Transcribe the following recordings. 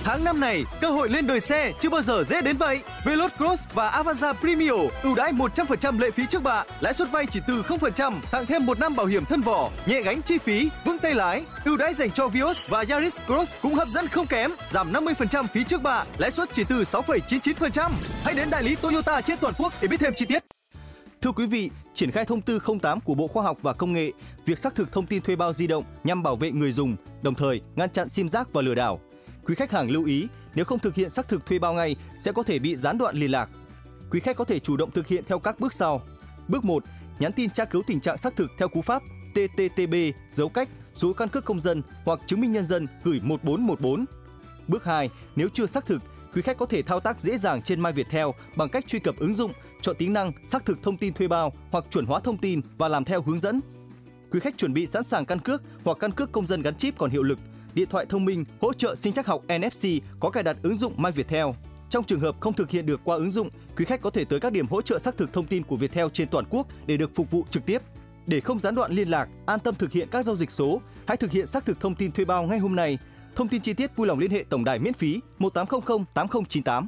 Tháng 5 này, cơ hội lên đời xe chưa bao giờ dễ đến vậy. Veloz Cross và Avanza Premio ưu đãi 100% lệ phí trước bạ, lãi suất vay chỉ từ 0%, tặng thêm 1 năm bảo hiểm thân vỏ, nhẹ gánh chi phí, vững tay lái. Ưu đãi dành cho Vios và Yaris Cross cũng hấp dẫn không kém, giảm 50% phí trước bạ, lãi suất chỉ từ 6,99%. Hãy đến đại lý Toyota trên toàn quốc để biết thêm chi tiết. Thưa quý vị, triển khai thông tư 08 của Bộ Khoa học và Công nghệ, việc xác thực thông tin thuê bao di động nhằm bảo vệ người dùng, đồng thời ngăn chặn sim rác và lừa đảo. Quý khách hàng lưu ý, nếu không thực hiện xác thực thuê bao ngay sẽ có thể bị gián đoạn liên lạc. Quý khách có thể chủ động thực hiện theo các bước sau. Bước 1, nhắn tin tra cứu tình trạng xác thực theo cú pháp TTTB dấu cách số căn cước công dân hoặc chứng minh nhân dân gửi 1414. Bước 2, nếu chưa xác thực, quý khách có thể thao tác dễ dàng trên My Viettel bằng cách truy cập ứng dụng, chọn tính năng xác thực thông tin thuê bao hoặc chuẩn hóa thông tin và làm theo hướng dẫn. Quý khách chuẩn bị sẵn sàng căn cước hoặc căn cước công dân gắn chip còn hiệu lực, điện thoại thông minh hỗ trợ sinh trắc học NFC có cài đặt ứng dụng My Viettel. Trong trường hợp không thực hiện được qua ứng dụng, quý khách có thể tới các điểm hỗ trợ xác thực thông tin của Viettel trên toàn quốc để được phục vụ trực tiếp. Để không gián đoạn liên lạc, an tâm thực hiện các giao dịch số, hãy thực hiện xác thực thông tin thuê bao ngay hôm nay. Thông tin chi tiết vui lòng liên hệ tổng đài miễn phí 1800 8098.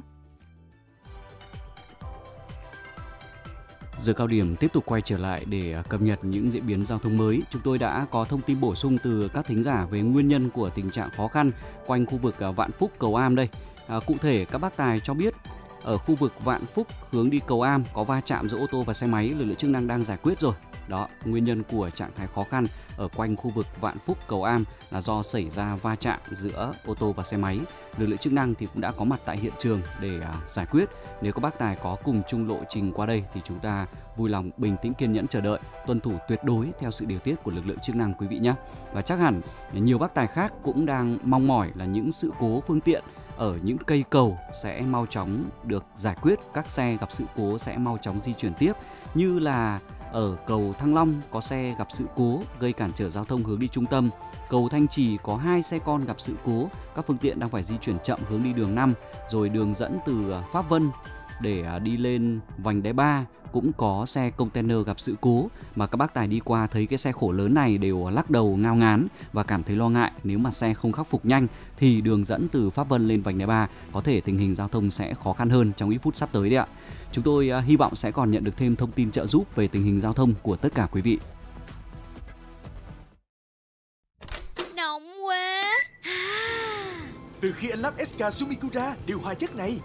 Giờ cao điểm tiếp tục quay trở lại để cập nhật những diễn biến giao thông mới. Chúng tôi đã có thông tin bổ sung từ các thính giả về nguyên nhân của tình trạng khó khăn quanh khu vực Vạn Phúc, Cầu Am đây. Cụ thể, các bác tài cho biết ở khu vực Vạn Phúc hướng đi Cầu Am có va chạm giữa ô tô và xe máy, lực lượng chức năng đang giải quyết rồi. Đó, nguyên nhân của trạng thái khó khăn ở quanh khu vực Vạn Phúc, Cầu Am là do xảy ra va chạm giữa ô tô và xe máy. Lực lượng chức năng thì cũng đã có mặt tại hiện trường để giải quyết. Nếu các bác tài có cùng chung lộ trình qua đây thì chúng ta vui lòng bình tĩnh kiên nhẫn chờ đợi, tuân thủ tuyệt đối theo sự điều tiết của lực lượng chức năng quý vị nhé. Và chắc hẳn nhiều bác tài khác cũng đang mong mỏi là những sự cố phương tiện ở những cây cầu sẽ mau chóng được giải quyết, các xe gặp sự cố sẽ mau chóng di chuyển tiếp, như là ở cầu Thăng Long có xe gặp sự cố gây cản trở giao thông hướng đi trung tâm. Cầu Thanh Trì có 2 xe con gặp sự cố, các phương tiện đang phải di chuyển chậm hướng đi đường 5. Rồi đường dẫn từ Pháp Vân để đi lên vành đai 3 cũng có xe container gặp sự cố, mà các bác tài đi qua thấy cái xe khổ lớn này đều lắc đầu ngao ngán và cảm thấy lo ngại. Nếu mà xe không khắc phục nhanh thì đường dẫn từ Pháp Vân lên vành đai 3 có thể tình hình giao thông sẽ khó khăn hơn trong ít phút sắp tới đấy ạ. Chúng tôi hy vọng sẽ còn nhận được thêm thông tin trợ giúp về tình hình giao thông của tất cả quý vị. Nóng quá. Từ khi anh lắp SK Sumikura, điều hòa chất này